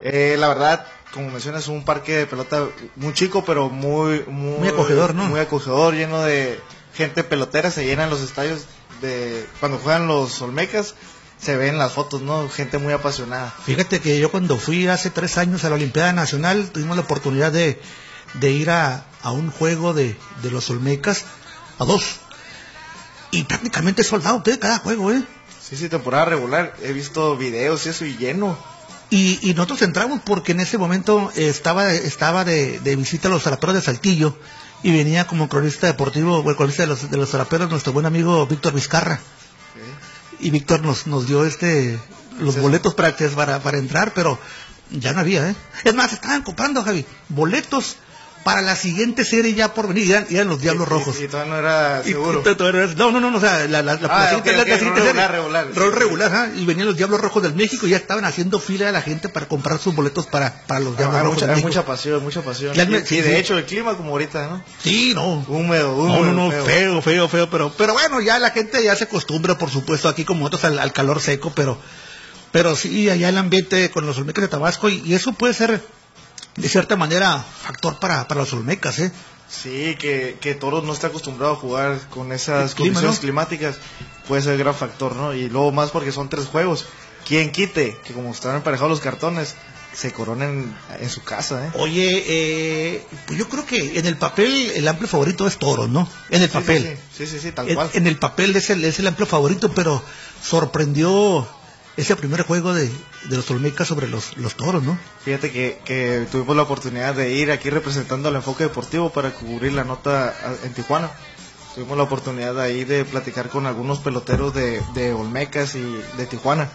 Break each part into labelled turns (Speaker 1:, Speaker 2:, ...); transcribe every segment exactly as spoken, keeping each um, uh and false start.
Speaker 1: Eh, la verdad, como mencionas, un parque de pelota muy chico, pero muy, muy,
Speaker 2: muy acogedor, ¿no?
Speaker 1: Muy acogedor, lleno de gente pelotera, se llenan los estadios de cuando juegan los Olmecas, se ven las fotos, ¿no? Gente muy apasionada.
Speaker 2: Fíjate que yo cuando fui hace tres años a la Olimpiada Nacional, tuvimos la oportunidad de, de ir a, a un juego de, de los Olmecas, a dos, y prácticamente soldado de cada juego, ¿eh?
Speaker 1: Sí, sí, temporada regular, he visto videos y eso, y lleno.
Speaker 2: Y, y nosotros entramos porque en ese momento estaba estaba de, de visita a los zaraperos de Saltillo, y venía como cronista deportivo, o el cronista de los, de los zaraperos, nuestro buen amigo Víctor Vizcarra. Okay. Y Víctor nos, nos dio este los sí, boletos para, para, para entrar, pero ya no había, ¿eh? Es más, estaban comprando, Javi, boletos para la siguiente serie ya por venir, eran, eran los Diablos
Speaker 1: y,
Speaker 2: Rojos.
Speaker 1: Y, y todavía no era seguro. Y,
Speaker 2: todavía no, era, no, no, no, o sea, la, la, la,
Speaker 1: ah,
Speaker 2: la,
Speaker 1: okay,
Speaker 2: la,
Speaker 1: okay,
Speaker 2: la siguiente
Speaker 1: rol
Speaker 2: serie,
Speaker 1: regular, regular.
Speaker 2: Rol regular, ¿ah? Y venían los Diablos Rojos del México y ya estaban haciendo fila a la gente para comprar sus boletos para, para los Diablos
Speaker 1: ah,
Speaker 2: Rojos
Speaker 1: mucha,
Speaker 2: del México.
Speaker 1: Hay mucha pasión, mucha pasión.
Speaker 2: Claro,
Speaker 1: y,
Speaker 2: sí,
Speaker 1: y de
Speaker 2: sí.
Speaker 1: hecho el clima como ahorita, ¿no?
Speaker 2: Sí, no.
Speaker 1: Húmedo, húmedo.
Speaker 2: No, no, no, feo, feo, feo, feo, pero, pero bueno, ya la gente ya se acostumbra, por supuesto, aquí como otros al, al calor seco, pero, pero sí, allá el ambiente con los Olmecas de Tabasco, y, y eso puede ser, de cierta manera, factor para, para los Olmecas, ¿eh?
Speaker 1: Sí, que, que Toros no está acostumbrado a jugar con esas
Speaker 2: clima,
Speaker 1: condiciones
Speaker 2: ¿no?
Speaker 1: climáticas, puede ser gran factor, ¿no? Y luego más porque son tres juegos. ¿Quién quite que como están emparejados los cartones, se coronen en su casa, eh?
Speaker 2: Oye, eh, pues yo creo que en el papel el amplio favorito es Toros, ¿no? En el
Speaker 1: sí,
Speaker 2: papel.
Speaker 1: Sí, sí, sí, sí, tal
Speaker 2: en,
Speaker 1: cual.
Speaker 2: En el papel es el, es el amplio favorito, pero sorprendió ese primer juego de, de los Olmecas sobre los, los Toros, ¿no?
Speaker 1: Fíjate que, que tuvimos la oportunidad de ir aquí representando al Enfoque Deportivo para cubrir la nota en Tijuana. Tuvimos la oportunidad de ahí de platicar con algunos peloteros de, de Olmecas y de Tijuana.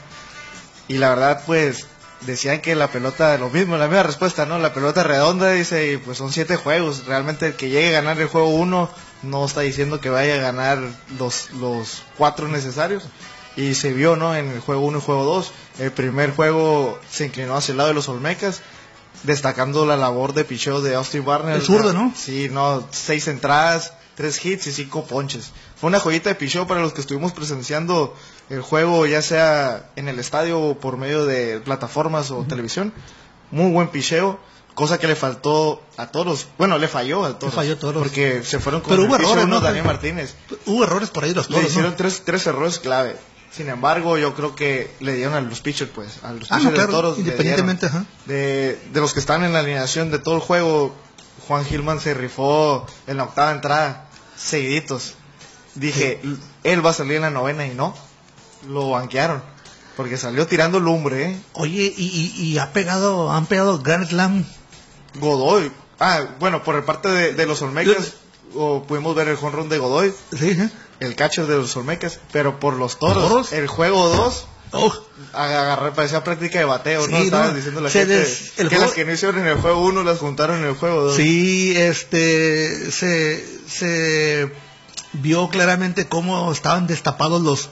Speaker 1: Y la verdad, pues, decían que la pelota, lo mismo, la misma respuesta, ¿no? La pelota redonda, dice, y pues son siete juegos. Realmente el que llegue a ganar el juego uno no está diciendo que vaya a ganar los, los cuatro necesarios. Y se vio, ¿no? En el juego uno y juego dos. El primer juego se inclinó hacia el lado de los Olmecas, destacando la labor de picheo de Austin Barner.
Speaker 2: El zurdo, ¿no?
Speaker 1: Sí, no, seis entradas, tres hits y cinco ponches. Fue una joyita de picheo para los que estuvimos presenciando el juego, ya sea en el estadio o por medio de plataformas o uh-huh. televisión. Muy buen picheo, cosa que le faltó a Toros. Bueno, le falló a Toros.
Speaker 2: Le falló a Toros.
Speaker 1: Porque se fueron con
Speaker 2: Pero
Speaker 1: el
Speaker 2: hubo errores,
Speaker 1: uno,
Speaker 2: ¿no?
Speaker 1: Daniel Martínez.
Speaker 2: Hubo errores por ahí los Toros,
Speaker 1: le hicieron
Speaker 2: ¿no?
Speaker 1: tres, tres errores clave. Sin embargo, yo creo que le dieron a los pitchers, pues, a los
Speaker 2: ah,
Speaker 1: pitchers
Speaker 2: no, claro,
Speaker 1: de Toros.
Speaker 2: Independientemente, ajá.
Speaker 1: De, de los que están en la alineación de todo el juego, Juan Gilman se rifó en la octava entrada, seguiditos. Dije, sí. él va a salir en la novena y no, lo banquearon, porque salió tirando lumbre, ¿eh?
Speaker 2: Oye, y, y, y ha pegado, han pegado Grand Slam.
Speaker 1: Godoy, ah, bueno, por el parte de, de los Olmecas, o pudimos ver el jonrón de Godoy.
Speaker 2: Sí, ¿eh?
Speaker 1: El catcher de los Olmecas, pero por los Toros, ¿Toros? El juego dos,
Speaker 2: oh.
Speaker 1: agarré, parecía práctica de bateo,
Speaker 2: sí,
Speaker 1: ¿no? Estaban
Speaker 2: no.
Speaker 1: diciendo la
Speaker 2: se
Speaker 1: gente
Speaker 2: des, el
Speaker 1: que
Speaker 2: juego...
Speaker 1: las que no hicieron en el juego uno las juntaron en el juego dos.
Speaker 2: Sí, este, se, se vio claramente cómo estaban destapados los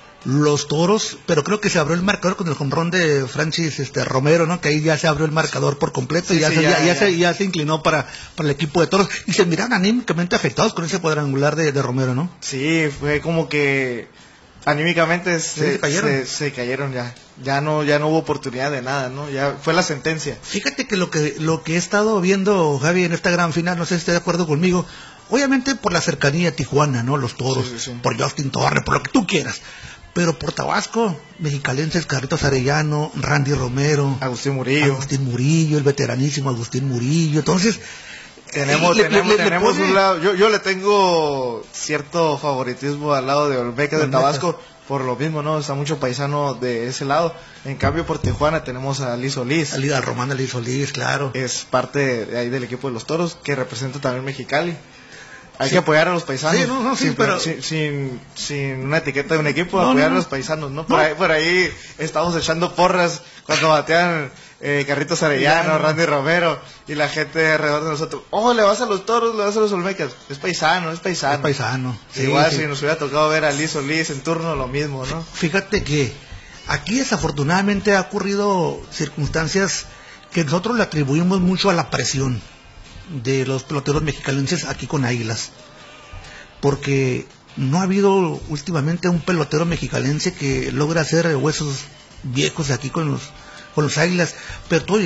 Speaker 2: los Toros, pero creo que se abrió el marcador con el jonrón de Francis este, Romero, ¿no? Que ahí ya se abrió el marcador por completo, sí, y ya, sí, se, ya, ya, ya, ya. Se, ya se inclinó para, para el equipo de Toros, y se miraron anímicamente afectados con ese cuadrangular de, de Romero, ¿no?
Speaker 1: Sí, fue como que anímicamente se,
Speaker 2: sí, se cayeron,
Speaker 1: se, se cayeron ya, ya no, ya no hubo oportunidad de nada, ¿no? Ya fue la sentencia.
Speaker 2: Fíjate que lo que, lo que he estado viendo, Javi, en esta gran final, no sé si estás de acuerdo conmigo, obviamente por la cercanía a Tijuana, ¿no? Los Toros, sí, sí, sí. por Justin Torres, por lo que tú quieras. Pero por Tabasco, mexicalenses, Carlitos Arellano, Randy Romero,
Speaker 1: Agustín Murillo,
Speaker 2: Agustín Murillo, el veteranísimo Agustín Murillo. Entonces,
Speaker 1: tenemos,
Speaker 2: le,
Speaker 1: tenemos,
Speaker 2: le,
Speaker 1: tenemos
Speaker 2: le pone...
Speaker 1: un lado, yo, yo le tengo cierto favoritismo al lado de Olmecas de Tabasco, por lo mismo, ¿no? Está mucho paisano de ese lado. En cambio, por Tijuana tenemos a Liz Solís.
Speaker 2: A Liga Romana Liz Solís, claro.
Speaker 1: Es parte de ahí del equipo de los Toros, que representa también Mexicali. Hay sí. que apoyar a los paisanos.
Speaker 2: Sí, no, no, sí,
Speaker 1: sin,
Speaker 2: pero...
Speaker 1: sin, sin, sin una etiqueta de un equipo,
Speaker 2: no,
Speaker 1: apoyar
Speaker 2: no,
Speaker 1: a los paisanos, ¿no? Por,
Speaker 2: no.
Speaker 1: Ahí, por ahí estamos echando porras cuando batean eh, Carlitos Arellano, no. Randy Romero, y la gente alrededor de nosotros. Oh, le vas a los Toros, le vas a los Olmecas. Es paisano, es paisano.
Speaker 2: Es paisano.
Speaker 1: Sí, igual sí. Si nos hubiera tocado ver a Liz Solís en turno, lo mismo, ¿no?
Speaker 2: Fíjate que aquí desafortunadamente ha ocurrido circunstancias que nosotros le atribuimos mucho a la presión de los peloteros mexicalenses aquí con Águilas, porque no ha habido últimamente un pelotero mexicalense que logre hacer huesos viejos aquí con los con los Águilas, pero todo